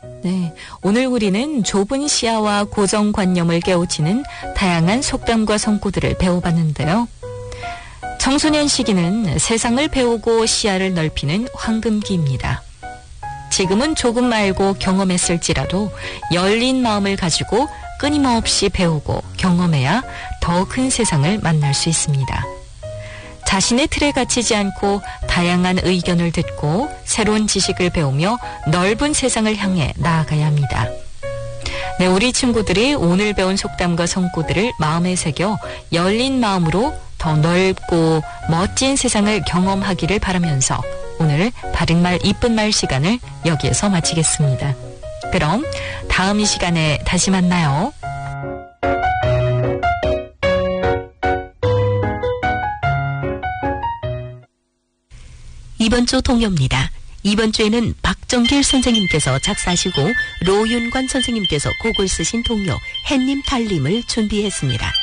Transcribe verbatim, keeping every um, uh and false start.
네, 오늘 우리는 좁은 시야와 고정관념을 깨우치는 다양한 속담과 성구들을 배워봤는데요. 청소년 시기는 세상을 배우고 시야를 넓히는 황금기입니다. 지금은 조금 말고 경험했을지라도 열린 마음을 가지고 끊임없이 배우고 경험해야 더 큰 세상을 만날 수 있습니다. 자신의 틀에 갇히지 않고 다양한 의견을 듣고 새로운 지식을 배우며 넓은 세상을 향해 나아가야 합니다. 네, 우리 친구들이 오늘 배운 속담과 성구들을 마음에 새겨 열린 마음으로 더 넓고 멋진 세상을 경험하기를 바라면서 오늘 바른말 이쁜말 시간을 여기에서 마치겠습니다. 그럼 다음 이 시간에 다시 만나요. 이번 주 동요입니다. 이번 주에는 박정길 선생님께서 작사하시고 로윤관 선생님께서 곡을 쓰신 동요 햇님 달님을 준비했습니다.